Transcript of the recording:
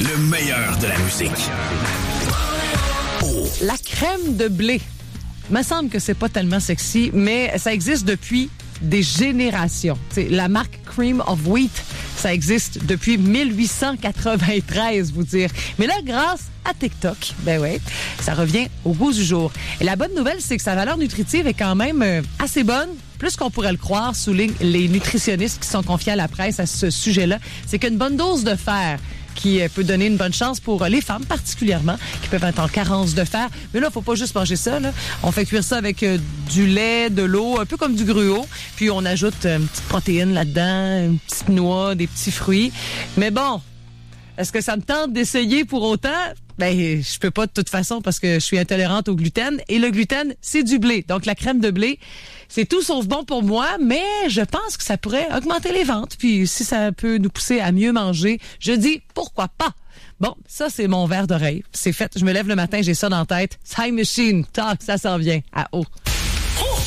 Le meilleur de la musique. La crème de blé. Il me semble que c'est pas tellement sexy, mais ça existe depuis des générations. T'sais, la marque Cream of Wheat, ça existe depuis 1893, vous dire. Mais là, grâce à TikTok, ben ouais, ça revient au goût du jour. Et la bonne nouvelle, c'est que sa valeur nutritive est quand même assez bonne, plus qu'on pourrait le croire, soulignent les nutritionnistes qui sont confiés à la presse à ce sujet-là. C'est qu'une bonne dose de fer qui peut donner une bonne chance pour les femmes particulièrement, qui peuvent être en carence de fer. Mais là, faut pas juste manger ça, là. On fait cuire ça avec du lait, de l'eau, un peu comme du gruau. Puis on ajoute une petite protéine là-dedans, une petite noix, des petits fruits. Mais bon, est-ce que ça me tente d'essayer pour autant? Ben, je peux pas de toute façon parce que je suis intolérante au gluten. Et le gluten, c'est du blé. Donc, la crème de blé, c'est tout sauf bon pour moi, mais je pense que ça pourrait augmenter les ventes. Puis, si ça peut nous pousser à mieux manger, je dis pourquoi pas. Bon, ça, c'est mon verre d'oreille. C'est fait. Je me lève le matin, j'ai ça dans la tête. Time Machine. Tac, ça s'en vient. À haut.